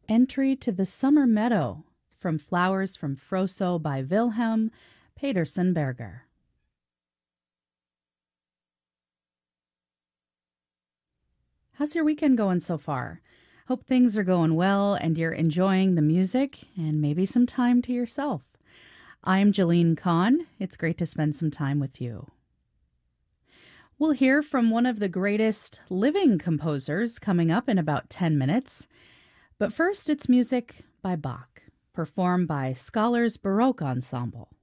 Entry to the Summer Meadow from Flowers from Froso by Wilhelm Peterson Berger. How's your weekend going so far? Hope things are going well and you're enjoying the music and maybe some time to yourself. I'm Jeline Kahn. It's great to spend some time with you. We'll hear from one of the greatest living composers coming up in about 10 minutes. But first, it's music by Bach, performed by Scholars Baroque Ensemble.